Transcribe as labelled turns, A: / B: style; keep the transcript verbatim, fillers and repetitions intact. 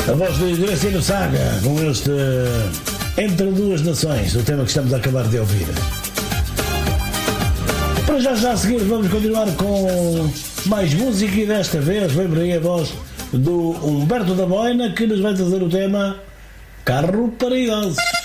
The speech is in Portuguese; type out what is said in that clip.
A: A voz de Graciano Saga com este Entre Duas Nações, o tema que estamos a acabar de ouvir. Para já já a seguir vamos continuar com mais música e desta vez vem por aí a voz do Humberto da Boina que nos vai trazer o tema Carro Perigoso.